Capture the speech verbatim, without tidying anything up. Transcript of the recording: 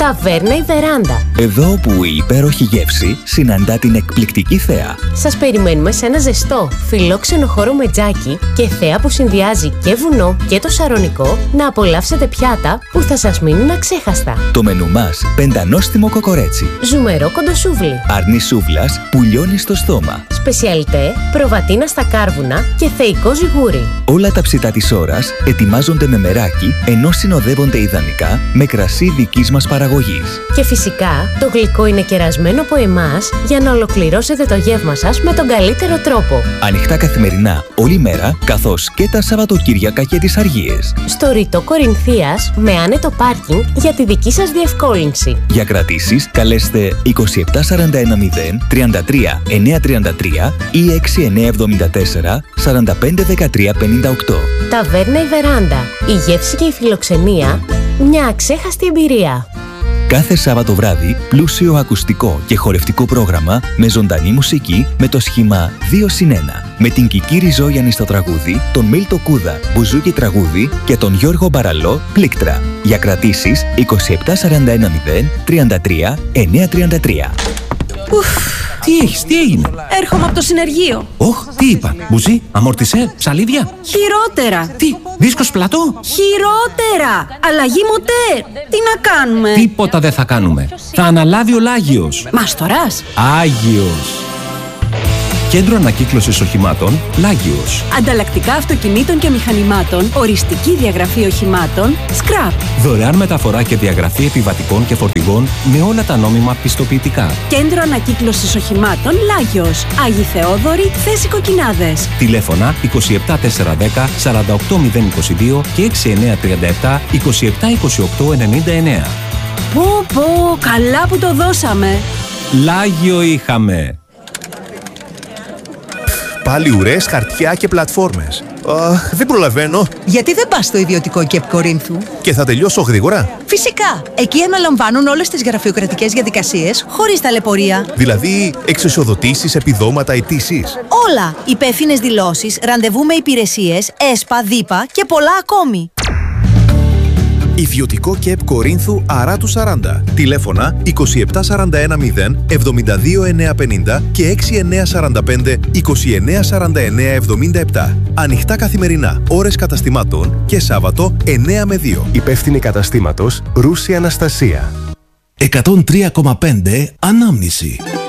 Ταβέρνα η Βεράντα. Εδώ που η υπέροχη γεύση συναντά την εκπληκτική θέα. Σας περιμένουμε σε ένα ζεστό, φιλόξενο χώρο με τζάκι και θέα που συνδυάζει και βουνό και το σαρονικό, να απολαύσετε πιάτα που θα σας μείνουν αξέχαστα. Το μενού μας, πεντανόστιμο κοκορέτσι. Ζουμερό κοντοσούβλι. Αρνί σούβλας που λιώνει στο στόμα. Σπεσιαλιτέ, προβατίνα στα κάρβουνα και θεϊκό ζυγούρι. Όλα τα ψητά της ώρας ετοιμάζονται με μεράκι, ενώ συνοδεύονται ιδανικά με κρασί δικής μας παραγωγής. Και φυσικά, το γλυκό είναι κερασμένο από εμάς για να ολοκληρώσετε το γεύμα σας με τον καλύτερο τρόπο. Ανοιχτά καθημερινά, όλη μέρα, καθώς και τα Σαββατοκύριακα και τις Αργίες. Στο ρητό Κορινθίας, με άνετο πάρκινγκ για τη δική σας διευκόλυνση. Για κρατήσεις, καλέστε είκοσι επτά σαράντα ένα μηδέν τριάντα τρία εννιακόσια τριάντα τρία ή έξι εννιακόσια εβδομήντα τέσσερα σαράντα πέντε δεκατρία πενήντα οκτώ. Ταβέρνα η Βεράντα. Η γεύση και η φιλοξενία, μια αξέχαστη εμπειρία. Κάθε Σάββατο βράδυ, πλούσιο ακουστικό και χορευτικό πρόγραμμα με ζωντανή μουσική με το σχήμα δύο συν ένα. Με την Κική Ριζόγιαννη στο τραγούδι, τον Μίλτο Κούδα μπουζούκι τραγούδι και τον Γιώργο Μπαραλό πλήκτρα. Για κρατήσεις είκοσι επτά σαράντα ένα μηδέν τριάντα τρία εννιακόσια τριάντα τρία. Ουφ, τι έχεις, τι έγινε? Έρχομαι από το συνεργείο. Όχ, τι είπα, μπουζί, αμορτισέ, ψαλίδια? Χειρότερα. Τι, δίσκος πλατό? Χειρότερα. Αλλαγή μοτέρ. Τι να κάνουμε? Τίποτα δεν θα κάνουμε. Θα αναλάβει ο Λάγιος. Μάστορας. Άγιος. Κέντρο Ανακύκλωσης Οχημάτων Λάγιος. Ανταλλακτικά αυτοκινήτων και μηχανημάτων, οριστική διαγραφή οχημάτων, σκραπ. Δωρεάν μεταφορά και διαγραφή επιβατικών και φορτηγών με όλα τα νόμιμα πιστοποιητικά. Κέντρο Ανακύκλωσης Οχημάτων Λάγιος. Άγιοι Θεόδωροι, θέση Κοκκινάδες. Τηλέφωνα είκοσι επτά τετρακόσια δέκα σαράντα οκτώ μηδέν είκοσι δύο και έξι εννιακόσια τριάντα επτά είκοσι επτά είκοσι οκτώ ενενήντα εννέα. Πω πω, καλά που το δώσαμε. Λάγιο είχαμε. Πάλι ουρές, χαρτιά και πλατφόρμες. Αχ, δεν προλαβαίνω. Γιατί δεν πας στο ιδιωτικό ΚΕΠ Κορίνθου? Και θα τελειώσω γρήγορα. Φυσικά. Εκεί αναλαμβάνουν όλες τις γραφειοκρατικές διαδικασίες χωρίς ταλαιπωρία. Δηλαδή, εξισοδοτήσεις, επιδόματα, αιτήσεις. Όλα. Υπεύθυνες δηλώσεις, ραντεβού με υπηρεσίες, ΕΣΠΑ, ΔΥΠΑ και πολλά ακόμη. Ιδιωτικό ΚΕΠ Κορίνθου Αράτου σαράντα. Τηλέφωνα είκοσι επτά σαράντα ένα μηδέν εβδομήντα δύο εννιακόσια πενήντα και έξι εννιακόσια σαράντα πέντε είκοσι εννέα σαράντα εννέα εβδομήντα επτά. Ανοιχτά καθημερινά, ώρες καταστημάτων και Σάββατο εννέα με δύο. Υπεύθυνη καταστήματος Ρούση Αναστασία. εκατόν τρία κόμμα πέντε Ανάμνηση.